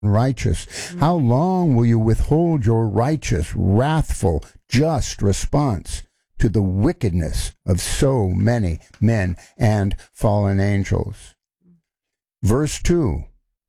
righteous? How long will you withhold your righteous, wrathful, just response to the wickedness of so many men and fallen angels? Verse 2,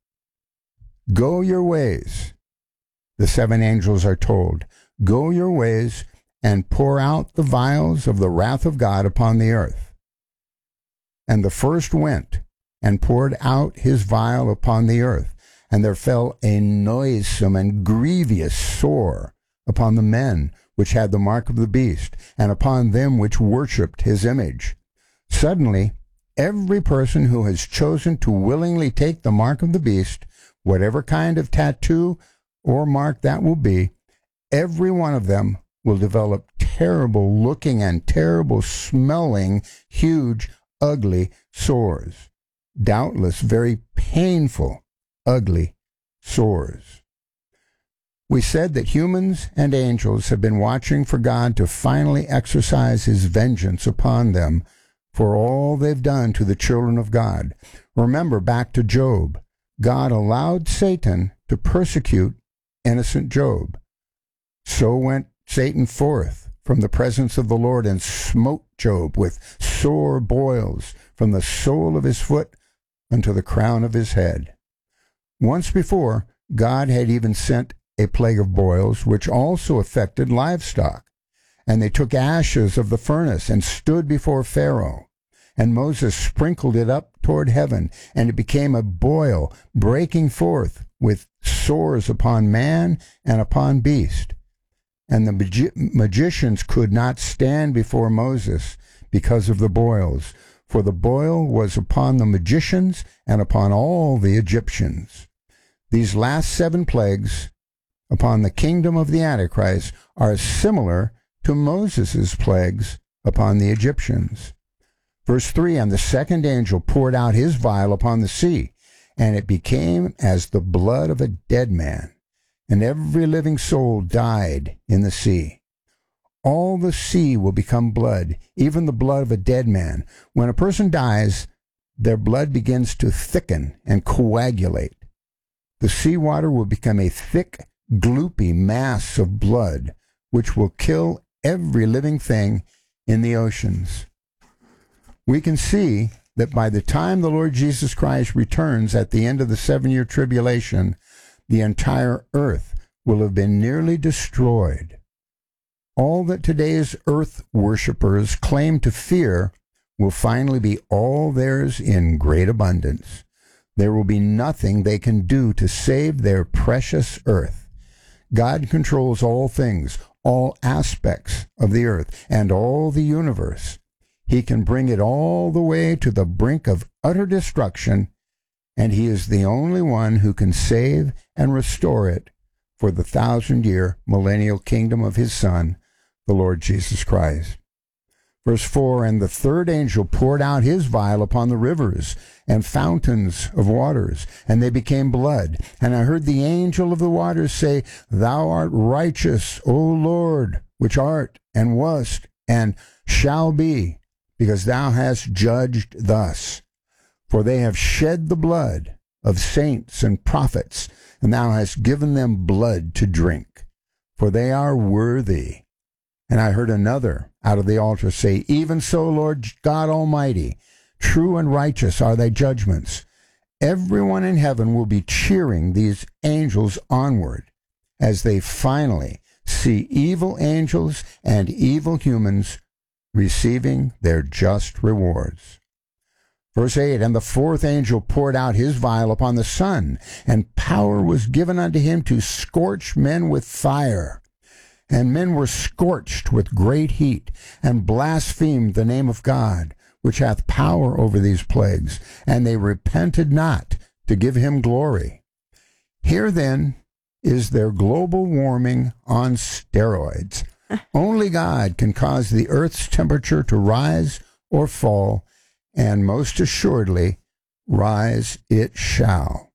go your ways. The seven angels are told, go your ways and pour out the vials of the wrath of God upon the earth. And the first went and poured out his vial upon the earth, and there fell a noisome and grievous sore upon the men which had the mark of the beast, and upon them which worshipped his image. Suddenly, every person who has chosen to willingly take the mark of the beast, whatever kind of tattoo or mark that will be, every one of them will develop terrible looking and terrible smelling, huge, ugly sores. Doubtless very painful, ugly sores. We said that humans and angels have been watching for God to finally exercise his vengeance upon them for all they've done to the children of God. Remember back to Job. God allowed Satan to persecute innocent Job. So went Satan forth from the presence of the Lord and smote Job with sore boils from the sole of his foot unto the crown of his head. Once before, God had even sent a plague of boils, which also affected livestock. And they took ashes of the furnace and stood before Pharaoh. And Moses sprinkled it up toward heaven, and it became a boil, breaking forth with sores upon man and upon beast. And the magicians could not stand before Moses because of the boils, for the boil was upon the magicians and upon all the Egyptians. These last 7 plagues upon the kingdom of the Antichrist are similar to Moses' plagues upon the Egyptians. Verse 3, and the second angel poured out his vial upon the sea, and it became as the blood of a dead man, and every living soul died in the sea. All the sea will become blood, even the blood of a dead man. When a person dies, their blood begins to thicken and coagulate. The seawater will become a thick, gloopy mass of blood, which will kill every living thing in the oceans. We can see that by the time the Lord Jesus Christ returns at the end of the 7-year tribulation, the entire earth will have been nearly destroyed. All that today's earth worshippers claim to fear will finally be all theirs in great abundance. There will be nothing they can do to save their precious earth. God controls all things, all aspects of the earth, and all the universe. He can bring it all the way to the brink of utter destruction, and he is the only one who can save and restore it for the 1,000-year millennial kingdom of his Son, the Lord Jesus Christ. Verse 4, and the third angel poured out his vial upon the rivers and fountains of waters, and they became blood. And I heard the angel of the waters say, Thou art righteous, O Lord, which art, and wast, and shall be, because thou hast judged thus. For they have shed the blood of saints and prophets, and thou hast given them blood to drink, for they are worthy. And I heard another out of the altar say, Even so, Lord God Almighty, true and righteous are thy judgments. Everyone in heaven will be cheering these angels onward as they finally see evil angels and evil humans receiving their just rewards. Verse 8, and the fourth angel poured out his vial upon the sun, and power was given unto him to scorch men with fire. And men were scorched with great heat, and blasphemed the name of God, which hath power over these plagues, and they repented not to give him glory. Here then is their global warming on steroids. Only God can cause the earth's temperature to rise or fall, and most assuredly, rise it shall.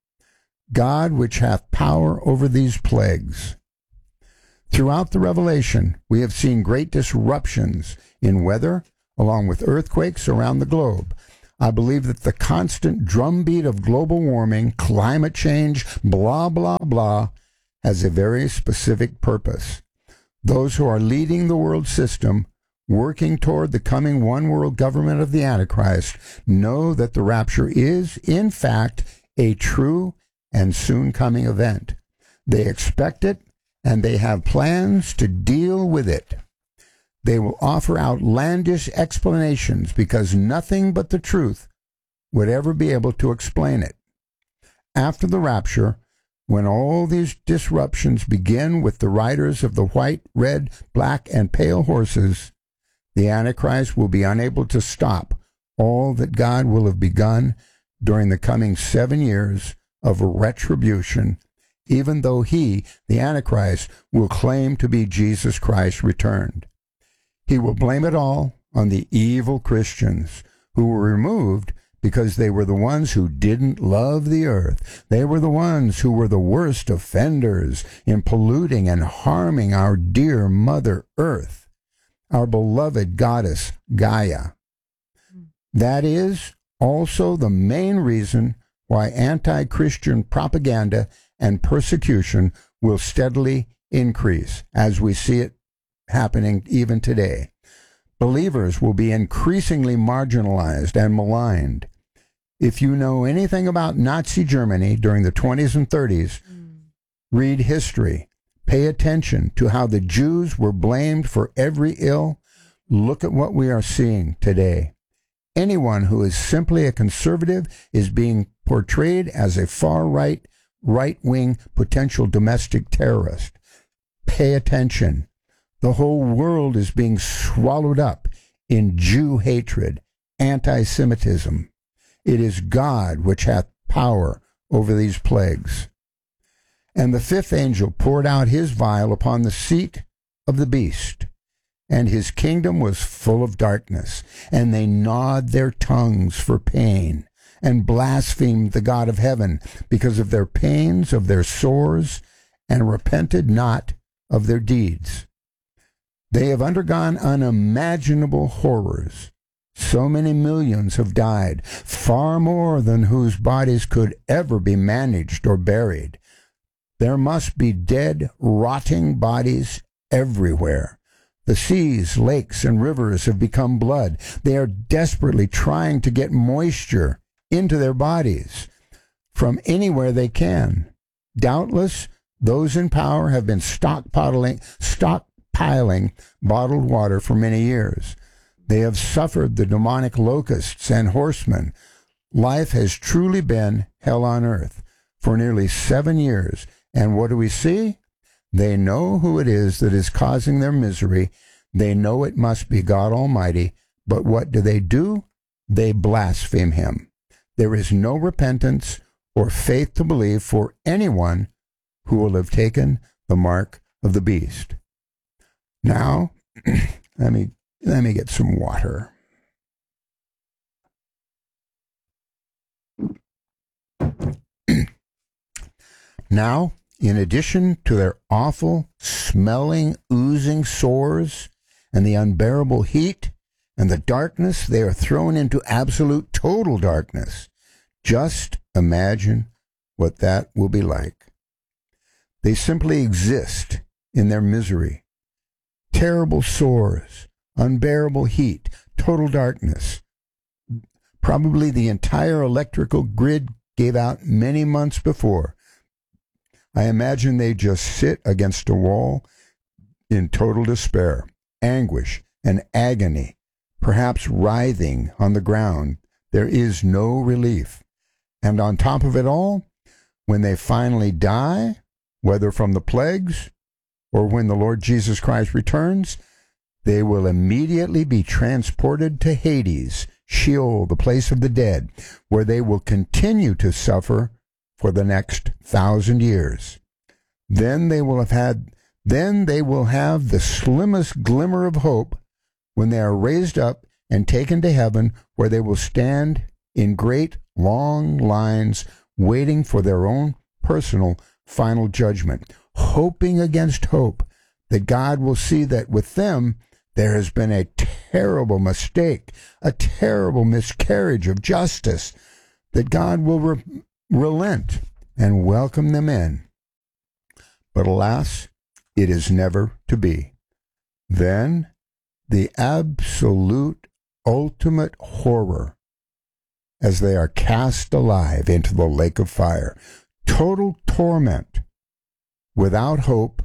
God which hath power over these plagues. Throughout the Revelation, we have seen great disruptions in weather, along with earthquakes around the globe. I believe that the constant drumbeat of global warming, climate change, blah, blah, blah, has a very specific purpose. Those who are leading the world system, working toward the coming one world government of the Antichrist, know that the rapture is, in fact, a true and soon coming event. They expect it, and they have plans to deal with it. They will offer outlandish explanations because nothing but the truth would ever be able to explain it. After the rapture, when all these disruptions begin with the riders of the white, red, black, and pale horses, the Antichrist will be unable to stop all that God will have begun during the coming 7 years of retribution, even though he, the Antichrist, will claim to be Jesus Christ returned. He will blame it all on the evil Christians who were removed because they were the ones who didn't love the earth. They were the ones who were the worst offenders in polluting and harming our dear Mother Earth, our beloved goddess Gaia. That is also the main reason why anti-Christian propaganda and persecution will steadily increase, as we see it happening even today. Believers will be increasingly marginalized and maligned. If you know anything about Nazi Germany during the 20s and 30s, read history. Pay attention to how the Jews were blamed for every ill. Look at what we are seeing today. Anyone who is simply a conservative is being portrayed as a far-right, right-wing potential domestic terrorist. Pay attention. The whole world is being swallowed up in Jew hatred, anti-Semitism. It is God which hath power over these plagues. And the fifth angel poured out his vial upon the seat of the beast, and his kingdom was full of darkness, and they gnawed their tongues for pain, and blasphemed the God of heaven because of their pains, of their sores, and repented not of their deeds. They have undergone unimaginable horrors. So many millions have died, far more than whose bodies could ever be managed or buried. There must be dead, rotting bodies everywhere. The seas, lakes, and rivers have become blood. They are desperately trying to get moisture into their bodies from anywhere they can. Doubtless, those in power have been stockpiling bottled water for many years. They have suffered the demonic locusts and horsemen. Life has truly been hell on earth for nearly 7 years. And what do we see? They know who it is that is causing their misery. They know it must be God Almighty. But what do? They blaspheme him. There is no repentance or faith to believe for anyone who will have taken the mark of the beast. Now, let me get some water. Now, in addition to their awful, smelling, oozing sores and the unbearable heat and the darkness, they are thrown into absolute total darkness. Just imagine what that will be like. They simply exist in their misery. Terrible sores, unbearable heat, total darkness. Probably the entire electrical grid gave out many months before. I imagine they just sit against a wall in total despair, anguish, and agony, perhaps writhing on the ground. There is no relief. And on top of it all, when they finally die, whether from the plagues or when the Lord Jesus Christ returns, they will immediately be transported to Hades, Sheol, the place of the dead, where they will continue to suffer for the next 1,000 years. Then they will have the slimmest glimmer of hope when they are raised up and taken to heaven, where they will stand in great long lines waiting for their own personal final judgment, hoping against hope that God will see that with them there has been a terrible mistake, a terrible miscarriage of justice, that God will relent and welcome them in. But alas, it is never to be. Then the absolute ultimate horror as they are cast alive into the lake of fire. Total torment without hope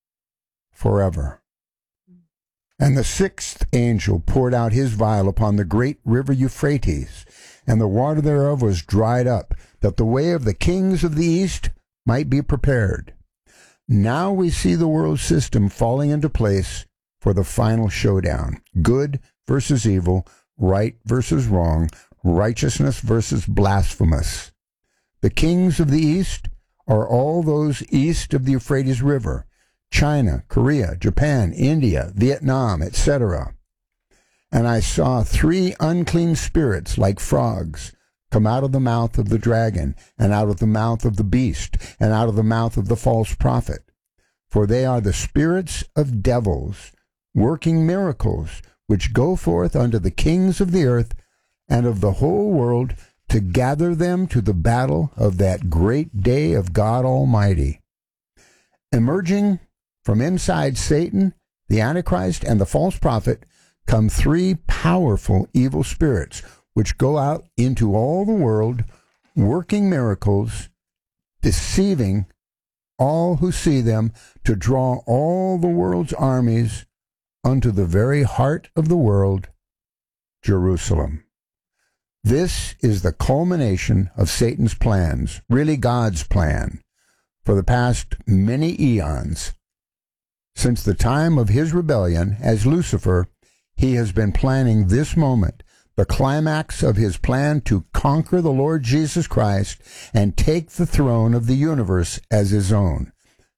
forever. And the sixth angel poured out his vial upon the great river Euphrates, and the water thereof was dried up, that the way of the kings of the east might be prepared. Now we see the world system falling into place for the final showdown. Good versus evil, right versus wrong, righteousness versus blasphemous. The kings of the east are all those east of the Euphrates River: China, Korea, Japan, India, Vietnam, etc. And I saw 3 unclean spirits like frogs come out of the mouth of the dragon, and out of the mouth of the beast, and out of the mouth of the false prophet. For they are the spirits of devils, working miracles, which go forth unto the kings of the earth and of the whole world, to gather them to the battle of that great day of God Almighty. Emerging from inside Satan, the Antichrist, and the false prophet come 3 powerful evil spirits, which go out into all the world, working miracles, deceiving all who see them, to draw all the world's armies unto the very heart of the world, Jerusalem. This is the culmination of Satan's plans, really God's plan, for the past many eons. Since the time of his rebellion as Lucifer, he has been planning this moment, the climax of his plan to conquer the Lord Jesus Christ and take the throne of the universe as his own.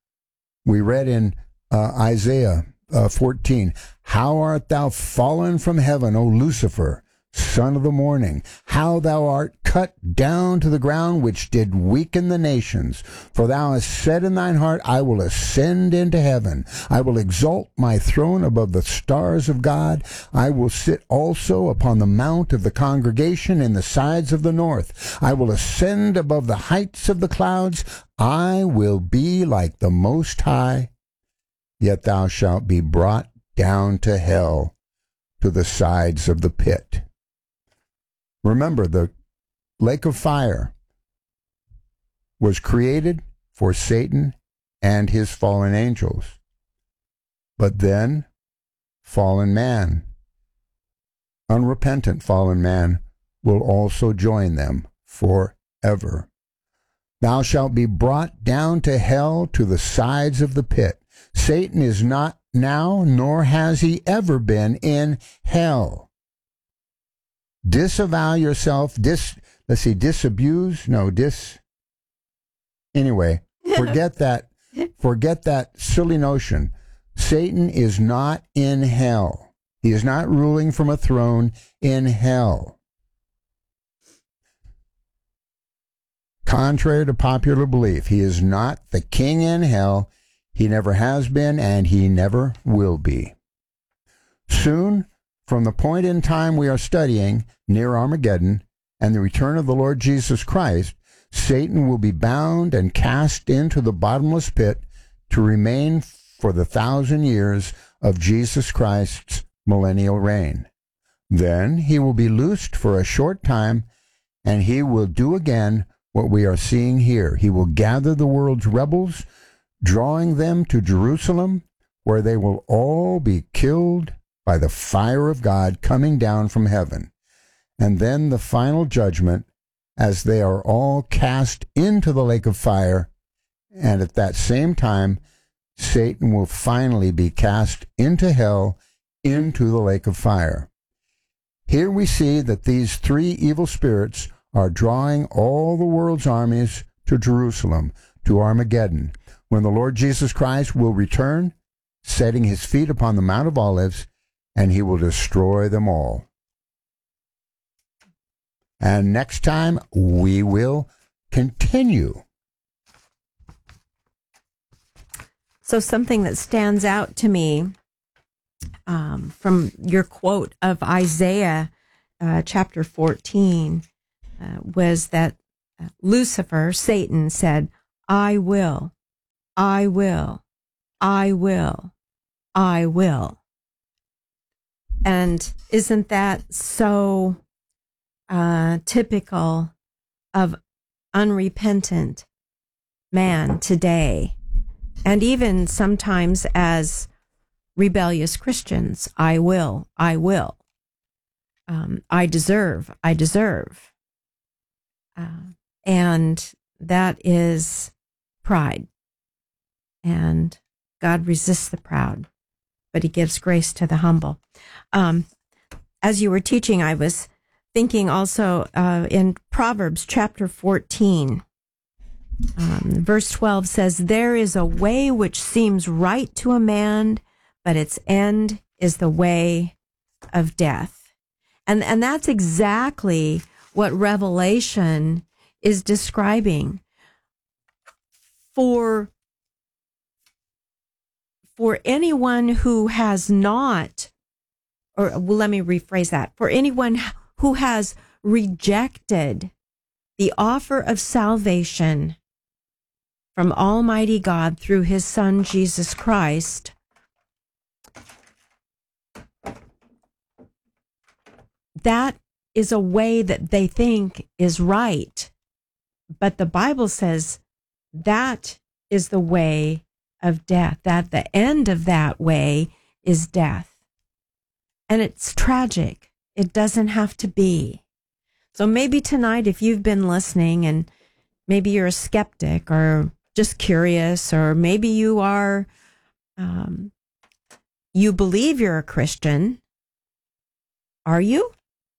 We read in Isaiah 14, "How art thou fallen from heaven, O Lucifer, son of the morning? How thou art cut down to the ground, which did weaken the nations. For thou hast said in thine heart, I will ascend into heaven. I will exalt my throne above the stars of God. I will sit also upon the mount of the congregation in the sides of the north. I will ascend above the heights of the clouds. I will be like the Most High. Yet thou shalt be brought down to hell, to the sides of the pit." Remember, the lake of fire was created for Satan and his fallen angels. But then, fallen man, unrepentant fallen man, will also join them forever. Thou shalt be brought down to hell, to the sides of the pit. Satan is not now, nor has he ever been, in hell. Disavow yourself, disabuse, anyway, forget that silly notion. Satan is not in hell. He is not ruling from a throne in hell. Contrary to popular belief, he is not the king in hell. He never has been, and he never will be. Soon, from the point in time we are studying, near Armageddon, and the return of the Lord Jesus Christ, Satan will be bound and cast into the bottomless pit to remain for the 1,000 years of Jesus Christ's millennial reign. Then he will be loosed for a short time, and he will do again what we are seeing here. He will gather the world's rebels, drawing them to Jerusalem, where they will all be killed by the fire of God coming down from heaven. And then the final judgment, as they are all cast into the lake of fire, and at that same time, Satan will finally be cast into hell, into the lake of fire. Here we see that these 3 evil spirits are drawing all the world's armies to Jerusalem, to Armageddon, when the Lord Jesus Christ will return, setting his feet upon the Mount of Olives, and he will destroy them all. And next time, we will continue. So something that stands out to me from your quote of Isaiah chapter 14 was that Lucifer, Satan, said, I will, I will, I will, I will. And isn't that so typical of unrepentant man today? And even sometimes as rebellious Christians, I will, I will. I deserve, I deserve. And that is pride. And God resists the proud, but he gives grace to the humble. As you were teaching, I was thinking also in Proverbs chapter 14, verse 12 says, there is a way which seems right to a man, but its end is the way of death. And that's exactly what Revelation is describing. For anyone who has not, or well, let me rephrase that, for anyone who has rejected the offer of salvation from Almighty God through his Son, Jesus Christ, that is a way that they think is right. But the Bible says that is the way of death, that the end of that way is death. And it's tragic. It doesn't have to be. So maybe tonight, if you've been listening and maybe you're a skeptic or just curious, or maybe you are, you believe you're a Christian. Are you?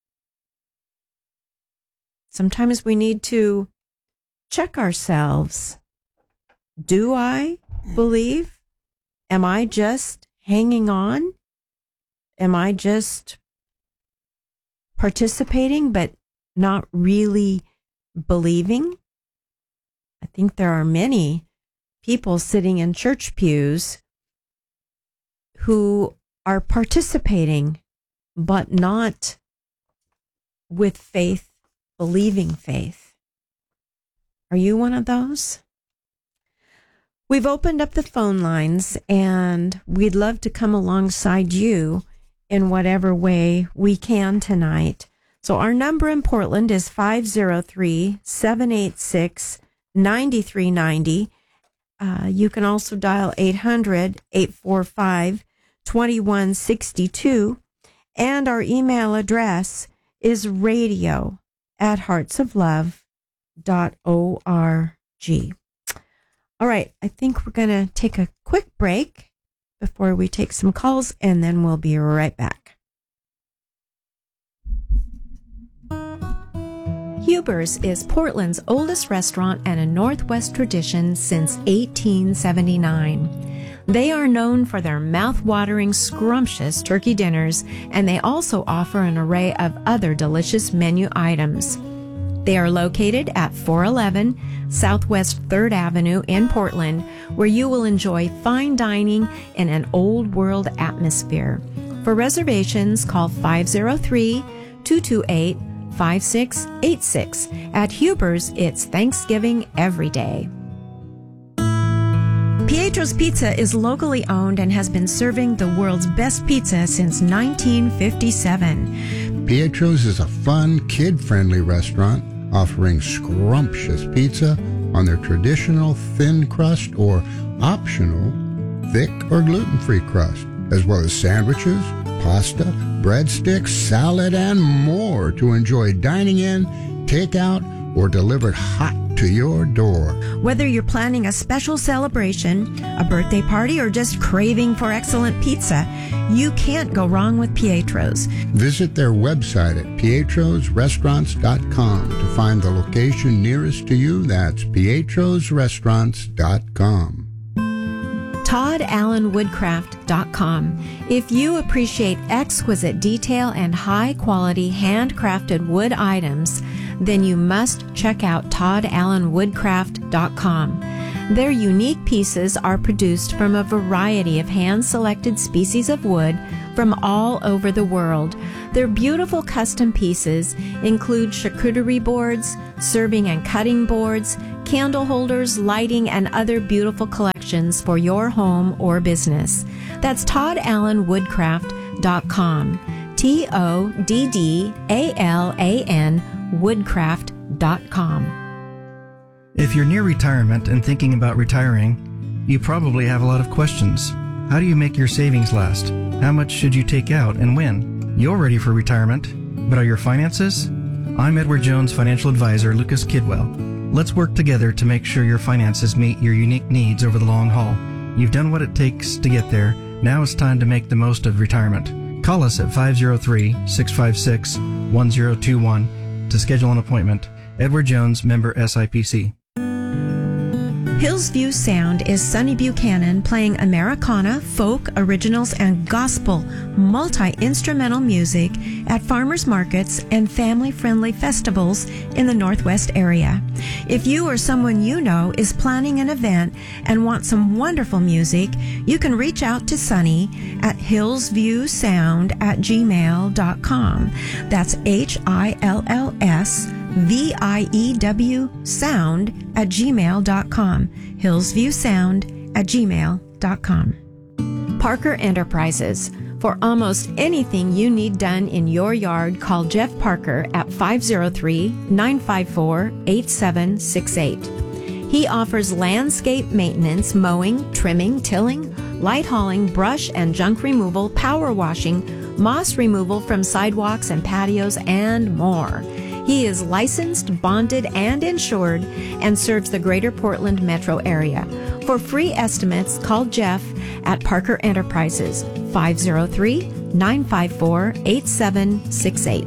Sometimes we need to check ourselves. Do I believe? Am I just hanging on? Am I just participating but not really believing? I think there are many people sitting in church pews who are participating but not with faith, believing faith. Are you one of those? We've opened up the phone lines, and we'd love to come alongside you in whatever way we can tonight. So our number in Portland is 503-786-9390. You can also dial 800-845-2162. And our email address is radio@heartsoflove.org. All right, I think we're going to take a quick break before we take some calls, and then we'll be right back. Huber's is Portland's oldest restaurant and a Northwest tradition since 1879. They are known for their mouth-watering, scrumptious turkey dinners, and they also offer an array of other delicious menu items. They are located at 411 Southwest 3rd Avenue in Portland, where you will enjoy fine dining in an old-world atmosphere. For reservations, call 503-228-5686. At Huber's, it's Thanksgiving every day. Pietro's Pizza is locally owned and has been serving the world's best pizza since 1957. Pietro's is a fun, kid-friendly restaurant offering scrumptious pizza on their traditional thin crust or optional thick or gluten-free crust, as well as sandwiches, pasta, breadsticks, salad, and more to enjoy dining in, takeout, or delivered hot to your door. Whether you're planning a special celebration, a birthday party, or just craving for excellent pizza, you can't go wrong with Pietro's. Visit their website at pietrosrestaurants.com to find the location nearest to you. That's pietrosrestaurants.com. ToddAllenWoodcraft.com. If you appreciate exquisite detail and high-quality handcrafted wood items, then you must check out ToddAllenWoodcraft.com. Their unique pieces are produced from a variety of hand-selected species of wood, from all over the world. Their beautiful custom pieces include charcuterie boards, serving and cutting boards, candle holders, lighting, and other beautiful collections for your home or business. That's ToddAllenWoodcraft.com. ToddAllan Woodcraft.com. If you're near retirement and thinking about retiring, you probably have a lot of questions. How do you make your savings last? How much should you take out and when? You're ready for retirement, but are your finances? I'm Edward Jones financial advisor Lucas Kidwell. Let's work together to make sure your finances meet your unique needs over the long haul. You've done what it takes to get there. Now it's time to make the most of retirement. Call us at 503-656-1021 to schedule an appointment. Edward Jones, member SIPC. Hillsview Sound is Sonny Buchanan playing Americana, folk, originals, and gospel multi-instrumental music at farmers markets and family-friendly festivals in the Northwest area. If you or someone you know is planning an event and want some wonderful music, you can reach out to Sonny at hillsviewsound@gmail.com. That's HILLSVIEW sound@gmail.com. hillsviewsound@gmail.com. Parker Enterprises. For almost anything you need done in your yard, call Jeff Parker at 503-954-8768. He offers landscape maintenance, mowing, trimming, tilling, light hauling, brush and junk removal, power washing, moss removal from sidewalks and patios, and more. He is licensed, bonded, and insured and serves the greater Portland metro area. For free estimates, call Jeff at Parker Enterprises, 503-954-8768.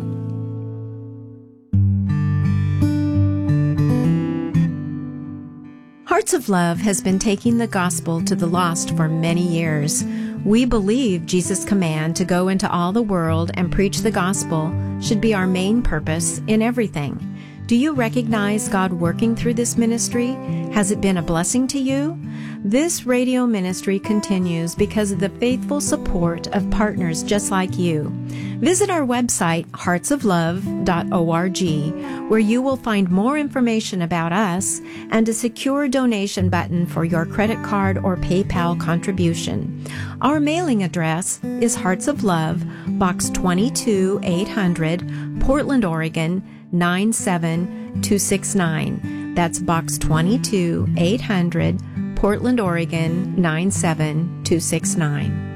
Hearts of Love has been taking the gospel to the lost for many years. We believe Jesus' command to go into all the world and preach the gospel should be our main purpose in everything. Do you recognize God working through this ministry? Has it been a blessing to you? This radio ministry continues because of the faithful support of partners just like you. Visit our website, heartsoflove.org, where you will find more information about us and a secure donation button for your credit card or PayPal contribution. Our mailing address is Hearts of Love, Box 22-800, Portland, Oregon, 97269. That's Box 22-800, Portland, Oregon, 97269.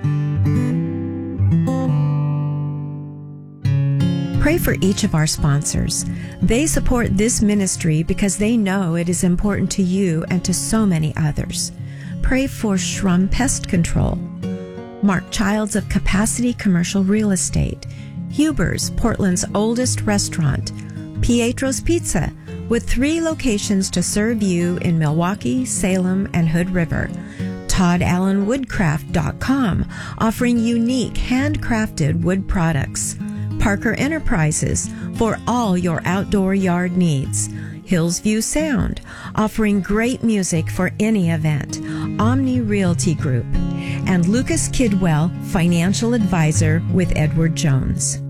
Pray for each of our sponsors. They support this ministry because they know it is important to you and to so many others. Pray for Shrum Pest Control, Mark Childs of Capacity Commercial Real Estate, Huber's, Portland's oldest restaurant, Pietro's Pizza, with 3 locations to serve you in Milwaukee, Salem, and Hood River. ToddAllenWoodcraft.com, offering unique handcrafted wood products. Parker Enterprises, for all your outdoor yard needs. Hillsview Sound, offering great music for any event. Omni Realty Group. And Lucas Kidwell, financial advisor with Edward Jones.